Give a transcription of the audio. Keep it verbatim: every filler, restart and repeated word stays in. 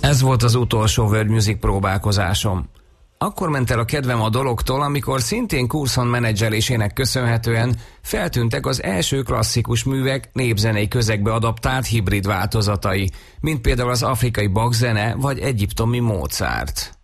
Ez volt az utolsó World Music próbálkozásom. Akkor ment el a kedvem a dologtól, amikor szintén Coulson menedzselésének köszönhetően feltűntek az első klasszikus művek népzenei közegbe adaptált hibrid változatai, mint például az afrikai Bach zene vagy egyiptomi Mozart.